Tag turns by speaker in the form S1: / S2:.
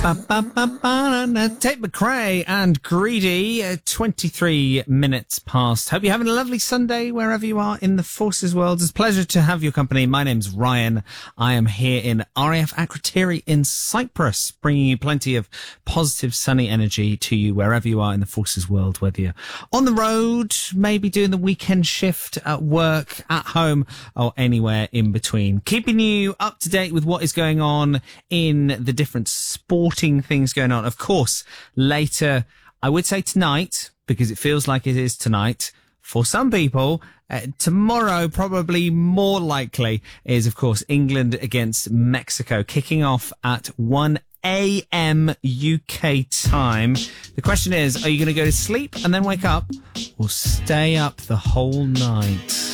S1: Tate McRae and Greedy, 23 minutes past. Hope you're having a lovely Sunday wherever you are in the forces world. It's a pleasure to have your company. My name's Ryan. I am here in RAF Akrotiri in Cyprus, bringing you plenty of positive, sunny energy to you wherever you are in the forces world, whether you're on the road, maybe doing the weekend shift at work, at home, or anywhere in between. Keeping you up to date with what is going on in the different sporting things going on. Of course, later, I would say tonight, because it feels like it is tonight. For some people, tomorrow, probably more likely, is, of course, England against Mexico, kicking off at 1 a.m. UK time. The question is, are you going to go to sleep and then wake up, or stay up the whole night?